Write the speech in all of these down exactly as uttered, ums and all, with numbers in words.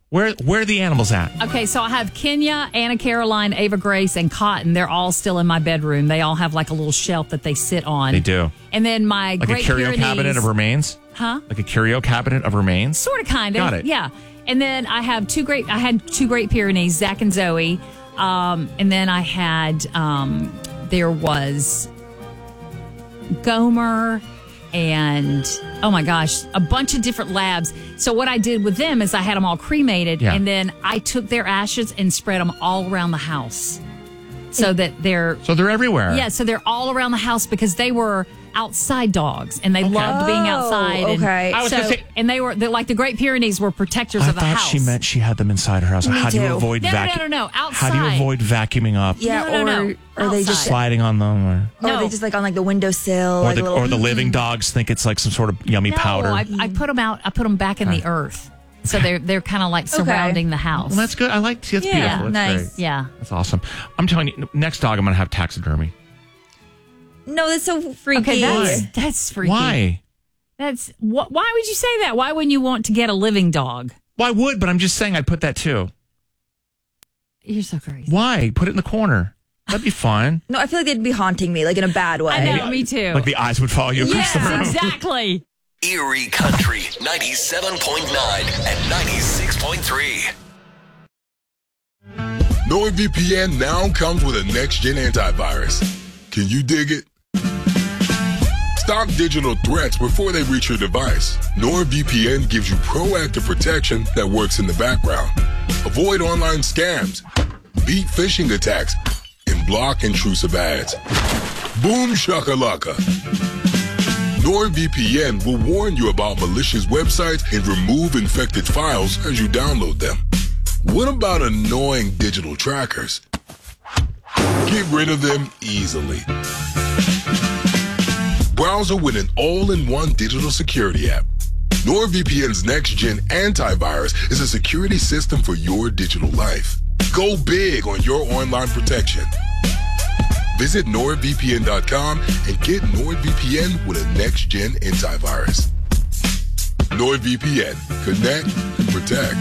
Where where are the animals at? Okay, so I have Kenya, Anna Caroline, Ava Grace, and Cotton. They're all still in my bedroom. They all have like a little shelf that they sit on. They do. And then my like Great a curio Pyrenees, cabinet of remains? Huh? Like a curio cabinet of remains? Sort of, kind of. Got it. Yeah. And then I have two great. I had two Great Pyrenees, Zach and Zoe. Um, and then I had um, there was Gomer. And, oh my gosh, a bunch of different labs. So what I did with them is I had them all cremated, yeah. and then I took their ashes and spread them all around the house. So that they're... So they're everywhere. Yeah, so they're all around the house because they were outside dogs, and they okay. loved being Oh, outside. And okay. I was so, gonna say, and they were, like the Great Pyrenees were protectors I of the thought house. she meant she had them inside her house. Me How do you too. avoid No, vacuuming? no, no, no, outside. How do you avoid vacuuming up? Yeah, No, no, no, or are they just outside. Sliding on them? Or, or No. are they just like on like the windowsill? or, like the, a little, or the living dogs think it's like some sort of yummy No, powder? I, I put them out. I put them back in the earth. So they're they're kind of like surrounding the house. Well, that's good. I like That's Yeah, beautiful. That's nice. great. Yeah. That's awesome. I'm telling you, next dog I'm going to have taxidermy. No, that's so freaky. Okay, that's, Why? that's freaky. Why? That's wh- why would you say that? Why wouldn't you want to get a living dog? Well, I would, but I'm just saying I'd put that too. You're so crazy. Why? Put it in the corner. That'd be fun. No, I feel like they'd be haunting me, like in a bad way. I know, me too. Like the eyes would follow you across the room. Yes, exactly. Erie Country ninety-seven point nine and ninety-six point three. NordVPN now comes with a next-gen antivirus. Can you dig it? Stop digital threats before they reach your device. NordVPN gives you proactive protection that works in the background. Avoid online scams, beat phishing attacks, and block intrusive ads. Boom shakalaka. NordVPN will warn you about malicious websites and remove infected files as you download them. What about annoying digital trackers? Get rid of them easily. Browser with an all-in-one digital security app. NordVPN's next-gen antivirus is a security system for your digital life. Go big on your online protection. Visit nord V P N dot com and get NordVPN with a next-gen antivirus. NordVPN. Connect and protect.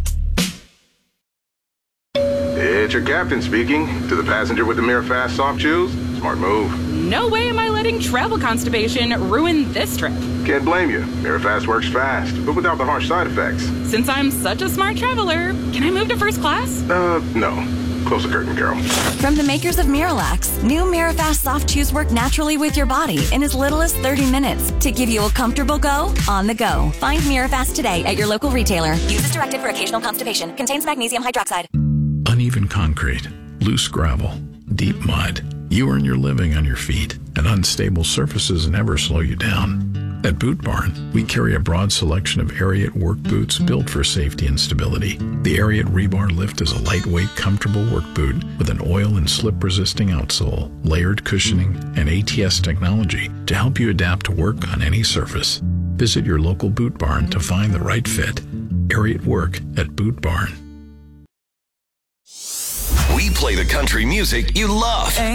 It's your captain speaking. To the passenger with the MiraFast soft chews, smart move. No way am I letting travel constipation ruin this trip. Can't blame you. MiraFast works fast, but without the harsh side effects. Since I'm such a smart traveler, can I move to first class? Uh, no. Close the curtain, Carol. From the makers of Miralax, new MiraFast soft chews work naturally with your body in as little as thirty minutes to give you a comfortable go on the go. Find Mirafast today at your local retailer. Use as directed for occasional constipation. Contains magnesium hydroxide. Uneven concrete, loose gravel, deep mud. You earn your living on your feet, and unstable surfaces never slow you down. At Boot Barn, we carry a broad selection of Ariat work boots built for safety and stability. The Ariat Rebar Lift is a lightweight, comfortable work boot with an oil and slip-resisting outsole, layered cushioning, and A T S technology to help you adapt to work on any surface. Visit your local Boot Barn to find the right fit. Ariat Work at Boot Barn. We play the country music you love.